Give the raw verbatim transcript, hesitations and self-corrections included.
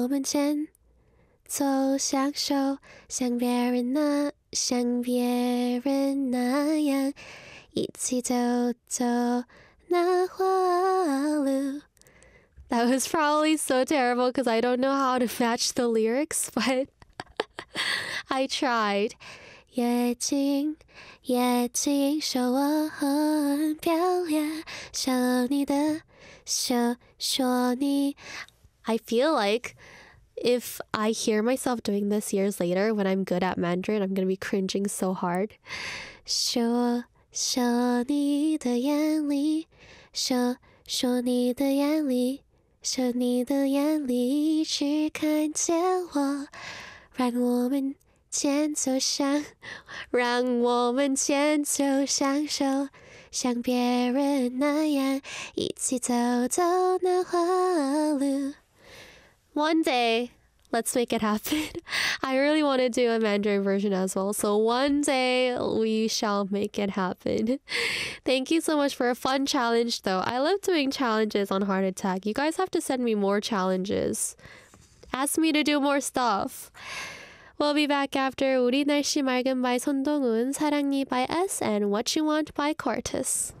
我们牵走享受，像别人那像别人那样，一起走走那花路。That was probably so terrible because I don't know how to match the lyrics, but I tried. 夜景，夜景说我很漂亮，说你的，说说你。I feel like if I hear myself doing this years later when I'm good at Mandarin, I'm gonna be cringing so hard. 说说你的眼里，说说你的眼里，说你的眼里只看见我，让我们牵手相，让我们牵手相守，像别人那样一起走走那花路。One day, let's make it happen. I really want to do a Mandarin version as well. So one day we shall make it happen. Thank you so much for a fun challenge though. I love doing challenges on Heart Attack. You guys have to send me more challenges. Ask me to do more stuff. We'll be back after 우리 날씨 맑음 by 손동훈, 사랑니 by S, and What You Want by Cortis.